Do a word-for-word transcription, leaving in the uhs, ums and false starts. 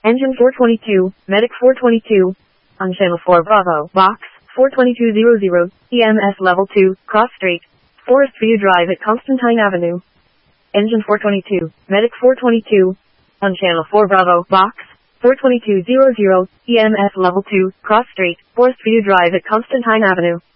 Engine four twenty-two, Medic four twenty-two. On channel four Bravo, box, four twenty-two hundred, E M S level two, cross street, Forest View Drive at Constantine Avenue. Engine four twenty-two, Medic four twenty-two. On channel four Bravo, box, four twenty-two hundred, E M S level two, cross street, Forest View Drive at Constantine Avenue.